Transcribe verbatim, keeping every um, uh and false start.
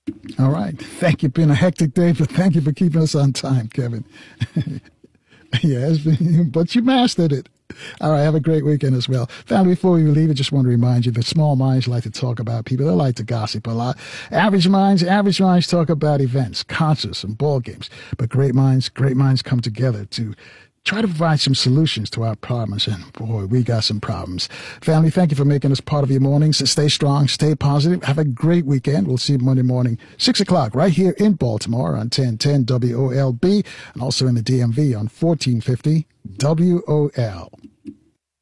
All right. Thank you. Been a hectic day, but thank you for keeping us on time, Kevin. Yeah, it's been, but you mastered it. All right, have a great weekend as well. Family, before we leave, I just want to remind you that small minds like to talk about people. They like to gossip a lot. Average minds, average minds talk about events, concerts, and ball games. But great minds, great minds come together to try to provide some solutions to our problems. And boy, we got some problems. Family, thank you for making us part of your mornings. Stay strong, stay positive. Have a great weekend. We'll see you Monday morning, six o'clock, right here in Baltimore on ten ten W O L B and also in the D M V on fourteen fifty W O L.